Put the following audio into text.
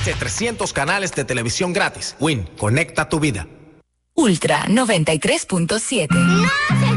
de 300 canales de televisión gratis. Win, conecta tu vida. Ultra 93.7. ¡No se